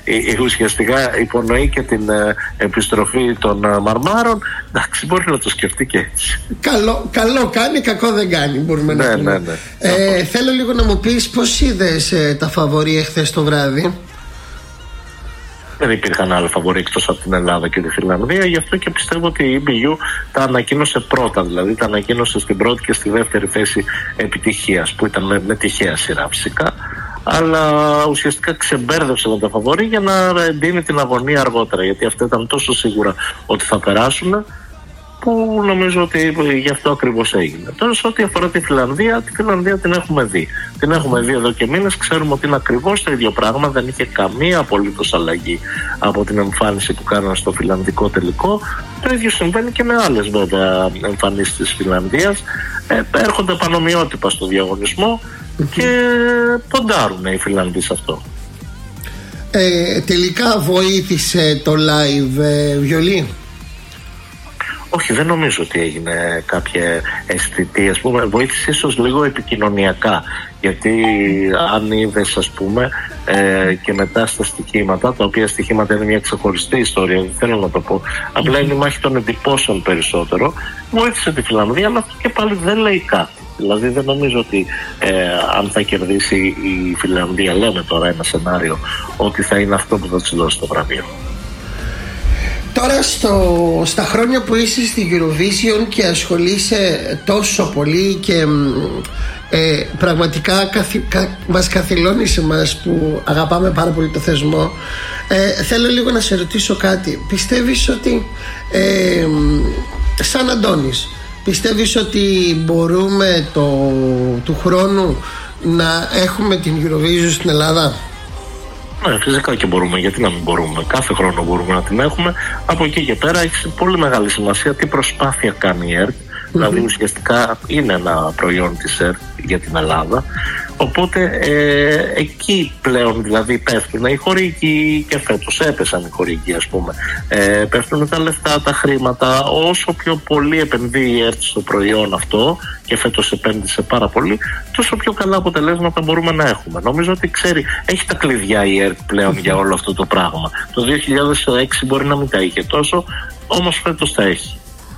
ουσιαστικά υπονοεί και την επιστροφή των Μαρμάρων. Εντάξει, μπορεί να το σκεφτεί και έτσι. Καλό κάνει, κακό δεν κάνει, μπορούμε να πούμε. Ναι. Θέλω λίγο να μου πεις πώς είδες τα φαβορί εχθές το βράδυ. Δεν υπήρχαν άλλα φαβορί εκτός από την Ελλάδα και τη Φιλανδία, γι' αυτό και πιστεύω ότι η EBU τα ανακοίνωσε πρώτα, δηλαδή τα ανακοίνωσε στην πρώτη και στη δεύτερη θέση επιτυχίας, που ήταν με τυχαία σειρά φυσικά, αλλά ουσιαστικά ξεμπέρδευσε με τα φαβορί για να εντείνει την αγωνία αργότερα, γιατί αυτά ήταν τόσο σίγουρα ότι θα περάσουν, που νομίζω ότι γι' αυτό ακριβώς έγινε. Τώρα, σε ό,τι αφορά τη Φιλανδία την έχουμε δει. Την έχουμε δει εδώ και μήνες, ξέρουμε ότι είναι ακριβώς το ίδιο πράγμα, δεν είχε καμία απολύτως αλλαγή από την εμφάνιση που κάνανε στο φιλανδικό τελικό. Το ίδιο συμβαίνει και με άλλες βέβαια εμφανίσεις της Φιλανδίας. Έρχονται πανομοιότυπα στο διαγωνισμό και ποντάρουν οι Φιλανδοί σε αυτό. Τελικά βοήθησε το live βιολί? Όχι, δεν νομίζω ότι έγινε κάποια αισθητή, ας πούμε, βοήθησε ίσως λίγο επικοινωνιακά, γιατί αν είδες, ας πούμε, και μετά στα στοιχήματα, τα οποία στοιχήματα είναι μια ξεχωριστή ιστορία, δεν θέλω να το πω, απλά είναι η μάχη των εντυπώσεων περισσότερο, βοήθησε τη Φιλανδία, αλλά αυτό και πάλι δεν λέει κάτι. Δηλαδή δεν νομίζω ότι αν θα κερδίσει η Φιλανδία, λέμε τώρα ένα σενάριο, ότι θα είναι αυτό που θα της δώσει το βραβείο. Τώρα στα χρόνια που είσαι στη Eurovision και ασχολείσαι τόσο πολύ και πραγματικά μας καθυλώνεις εμάς που αγαπάμε πάρα πολύ το θεσμό, θέλω λίγο να σε ρωτήσω κάτι. Πιστεύεις ότι σαν Αντώνης, πιστεύεις ότι μπορούμε του χρόνου να έχουμε την Eurovision στην Ελλάδα? Ναι, φυσικά και μπορούμε. Γιατί να μην μπορούμε? Κάθε χρόνο μπορούμε να την έχουμε. Από εκεί και πέρα έχει πολύ μεγάλη σημασία τι προσπάθεια κάνει η ΕΡΤ. Δηλαδή ουσιαστικά είναι ένα προϊόν της ΕΡΤ για την Ελλάδα. Οπότε εκεί πλέον δηλαδή πέφτουν οι χορηγοί, και φέτος έπεσαν οι χορηγοί, ας πούμε. Πέφτουν τα λεφτά, τα χρήματα. Όσο πιο πολύ επενδύει η ΕΡΤ στο προϊόν αυτό, και φέτος επένδυσε πάρα πολύ, τόσο πιο καλά αποτελέσματα μπορούμε να έχουμε. Νομίζω ότι έχει τα κλειδιά η ΕΡΤ πλέον για όλο αυτό το πράγμα. Το 2006 μπορεί να μην τα είχε τόσο, όμως φέτος τα έχει.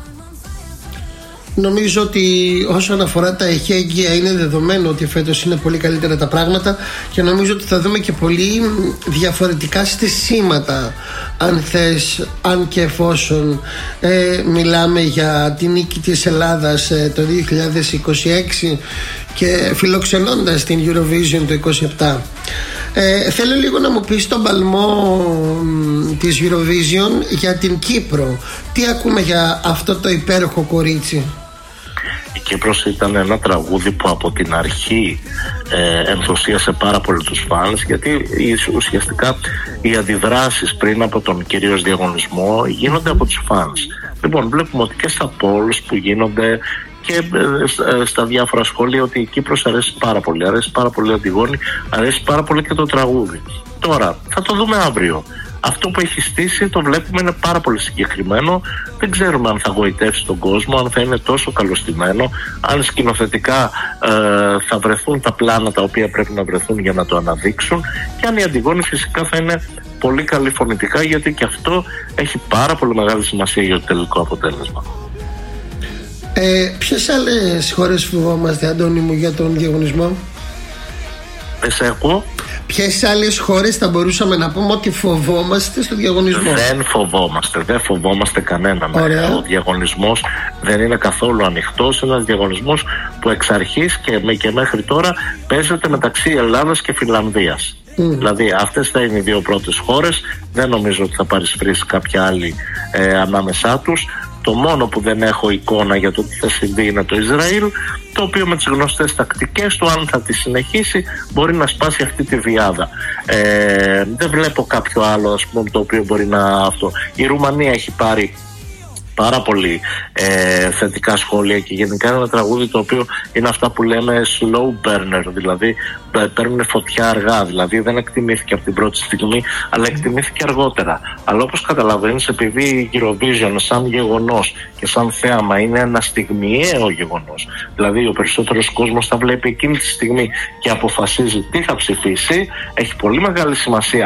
Νομίζω ότι όσον αφορά τα εχέγγυα είναι δεδομένο ότι φέτος είναι πολύ καλύτερα τα πράγματα, και νομίζω ότι θα δούμε και πολύ διαφορετικά στισίματα, αν θες, αν και εφόσον μιλάμε για την νίκη της Ελλάδας το 2026 και φιλοξενώντας την Eurovision το 2027. Θέλω λίγο να μου πεις τον παλμό της Eurovision για την Κύπρο. Τι ακούμε για αυτό το υπέροχο κορίτσι? Η Κύπρος ήταν ένα τραγούδι που από την αρχή ενθουσίασε πάρα πολύ τους φανς, γιατί ουσιαστικά οι αντιδράσεις πριν από τον κυρίως διαγωνισμό γίνονται από τους φανς. Λοιπόν, βλέπουμε ότι και στα polls που γίνονται και στα διάφορα σχόλια ότι η Κύπρος αρέσει πάρα πολύ. Αρέσει πάρα πολύ η Αντιγόνη, αρέσει πάρα πολύ και το τραγούδι. Τώρα, θα το δούμε αύριο. Αυτό που έχει στήσει το βλέπουμε είναι πάρα πολύ συγκεκριμένο. Δεν ξέρουμε αν θα γοητεύσει τον κόσμο, αν θα είναι τόσο καλωστημένο, αν σκηνοθετικά θα βρεθούν τα πλάνα τα οποία πρέπει να βρεθούν για να το αναδείξουν, και αν η Αντιγόνη φυσικά θα είναι πολύ καλή φωνητικά, γιατί και αυτό έχει πάρα πολύ μεγάλη σημασία για το τελικό αποτέλεσμα. Ποιες άλλες χώρες φοβόμαστε, Αντώνη μου, για τον διαγωνισμό? Δεν σε ακούω. Ποιες άλλες χώρες θα μπορούσαμε να πούμε ότι φοβόμαστε στο διαγωνισμό? Δεν φοβόμαστε κανέναν. Ο διαγωνισμός δεν είναι καθόλου ανοιχτός. Είναι ένας διαγωνισμός που εξ αρχής και μέχρι τώρα παίζεται μεταξύ Ελλάδας και Φιλανδίας. Δηλαδή αυτές θα είναι οι δύο πρώτες χώρες. Δεν νομίζω ότι θα παρισφρήσει κάποια άλλη ανάμεσά τους. Το μόνο που δεν έχω εικόνα για το τι θα συμβεί είναι το Ισραήλ, το οποίο με τις γνωστές τακτικές του, αν θα τη συνεχίσει, μπορεί να σπάσει αυτή τη διάδα. Δεν βλέπω κάποιο άλλο, ας πούμε, το οποίο μπορεί να αυτό. Η Ρουμανία έχει πάρει πάρα πολύ θετικά σχόλια, και γενικά είναι ένα τραγούδι το οποίο είναι αυτά που λέμε slow burner, δηλαδή παίρνουν φωτιά αργά, δηλαδή δεν εκτιμήθηκε από την πρώτη στιγμή, αλλά εκτιμήθηκε αργότερα. Αλλά όπως καταλαβαίνεις, επειδή η Eurovision σαν γεγονός και σαν θέαμα είναι ένα στιγμιαίο γεγονός, δηλαδή ο περισσότερος κόσμος θα βλέπει εκείνη τη στιγμή και αποφασίζει τι θα ψηφίσει, έχει πολύ μεγάλη σημασία